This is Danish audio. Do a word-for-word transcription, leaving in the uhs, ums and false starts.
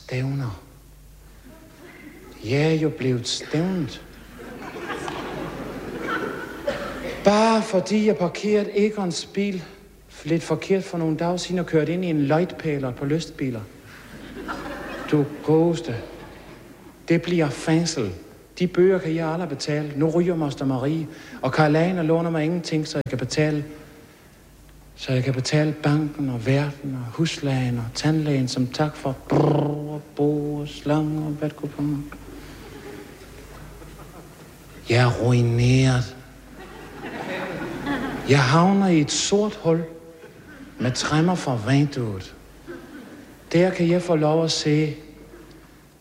Stævner. Jeg er jo blevet stævnet. Bare fordi jeg parkerede Egons bil lidt forkert for nogle dage siden og kørte ind i en løjtpæler på lystbiler. Du godeste. Det bliver fængsel. De bøger kan jeg aldrig betale. Nu ryger Moster Marie, og Karl-Ane låner mig ingenting, så jeg kan betale. Så jeg kan betale banken og verden og huslægen og tandlægen som tak for brrr, bo, slange og vatkuponer. Jeg er ruineret. Jeg havner i et sort hul med træmmer fra vinduet. Der kan jeg få lov at se